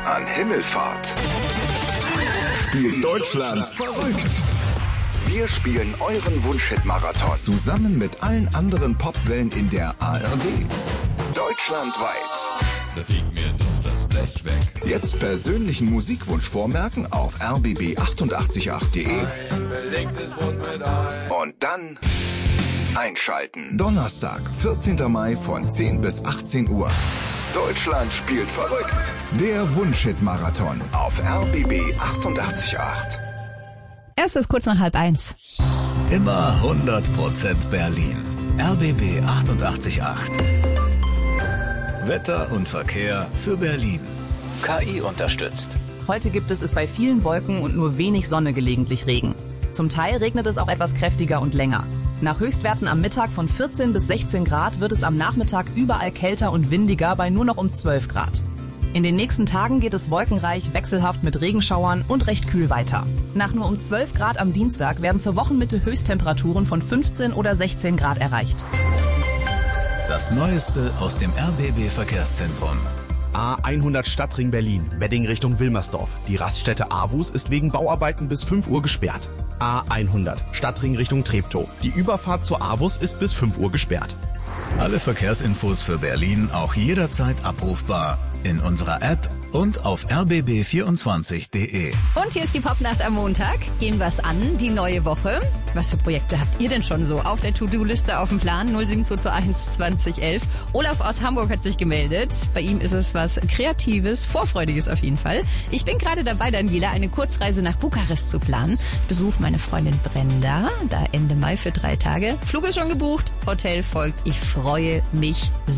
an Himmelfahrt spielt Deutschland verrückt. Wir spielen euren Wunschhit-Marathon zusammen mit allen anderen Popwellen in der ARD. Deutschlandweit. Da fliegt mir doch das Blech weg. Jetzt persönlichen Musikwunsch vormerken auf rbb888.de. Ein belegtes Brot mit Ei. Und dann einschalten. Donnerstag, 14. Mai von 10 bis 18 Uhr. Deutschland spielt verrückt. Der Wunschhit-Marathon auf RBB 88.8. Es ist kurz nach 12:30. Immer 100% Berlin. RBB 88.8. Wetter und Verkehr für Berlin. KI unterstützt. Heute gibt es bei vielen Wolken und nur wenig Sonne gelegentlich Regen. Zum Teil regnet es auch etwas kräftiger und länger. Nach Höchstwerten am Mittag von 14 bis 16 Grad wird es am Nachmittag überall kälter und windiger bei nur noch um 12 Grad. In den nächsten Tagen geht es wolkenreich, wechselhaft mit Regenschauern und recht kühl weiter. Nach nur um 12 Grad am Dienstag werden zur Wochenmitte Höchsttemperaturen von 15 oder 16 Grad erreicht. Das Neueste aus dem RBB-Verkehrszentrum. A100 Stadtring Berlin, Wedding Richtung Wilmersdorf. Die Raststätte Avus ist wegen Bauarbeiten bis 5 Uhr gesperrt. A100 Stadtring Richtung Treptow. Die Überfahrt zur Avus ist bis 5 Uhr gesperrt. Alle Verkehrsinfos für Berlin auch jederzeit abrufbar in unserer App und auf rbb24.de. Und hier ist die Popnacht am Montag. Gehen wir's an, die neue Woche. Was für Projekte habt ihr denn schon so auf der To-Do-Liste auf dem Plan? 07221 2011. Olaf aus Hamburg hat sich gemeldet. Bei ihm ist es was Kreatives, Vorfreudiges auf jeden Fall. Ich bin gerade dabei, Daniela, eine Kurzreise nach Bukarest zu planen. Besuch meine Freundin Brenda, da Ende Mai für 3 Tage. Flug ist schon gebucht, Hotel folgt. Ich freue mich